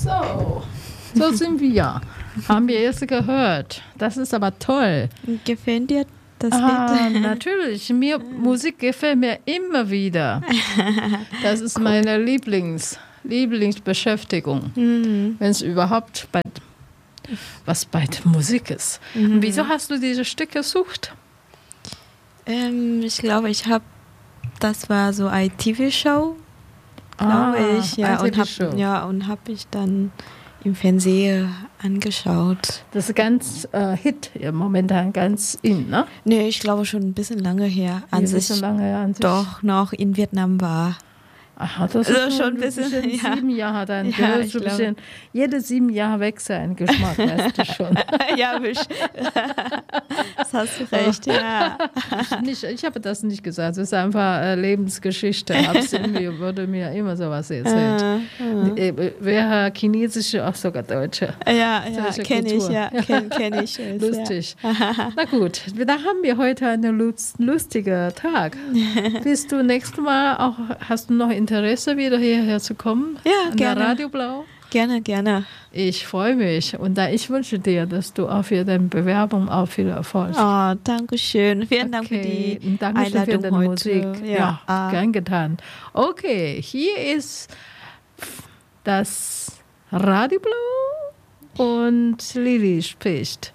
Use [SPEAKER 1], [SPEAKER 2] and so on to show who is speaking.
[SPEAKER 1] So sind wir. Haben wir jetzt gehört. Das ist aber toll.
[SPEAKER 2] Gefällt dir das Lied?
[SPEAKER 1] Natürlich. Musik gefällt mir immer wieder. Das ist meine Lieblingsbeschäftigung. Wenn es überhaupt bei der Musik ist. Und wieso hast du dieses Stück gesucht?
[SPEAKER 2] Ich glaube, das war so eine TV-Show, glaube ich. Ja, und habe ich dann im Fernsehen angeschaut.
[SPEAKER 1] Das ist ganz Hit, momentan ganz in, ne?
[SPEAKER 2] Nee, ich glaube schon ein bisschen lange her. Doch noch in Vietnam war.
[SPEAKER 1] Aha, das ist schon ein bisschen 7 Jahre dann. Ja, so ein bisschen, jede 7 Jahre wechselt ein Geschmack, weißt du schon.
[SPEAKER 2] Ja, das hast du recht, ja.
[SPEAKER 1] Ich habe das nicht gesagt, es ist einfach Lebensgeschichte. Mir wurde mir immer sowas erzählt. Wer Chinesische, auch sogar Deutsche.
[SPEAKER 2] Ja, kenne ich, ja. Kenn ich.
[SPEAKER 1] Lustig. Ja. Na gut, da haben wir heute einen lustigen Tag. Bist du nächstes Mal auch, hast du noch Interesse, wieder hierher zu kommen?
[SPEAKER 2] Ja, gerne.
[SPEAKER 1] Der Radio Blau?
[SPEAKER 2] Gerne.
[SPEAKER 1] Ich freue mich und ich wünsche dir, dass du auch für deine Bewerbung auch viel Erfolg hast.
[SPEAKER 2] Oh, danke schön. Vielen Dank für die Einladung für deine
[SPEAKER 1] Musik. Ja, gern getan. Okay, hier ist das Radio Blau und Lili spricht.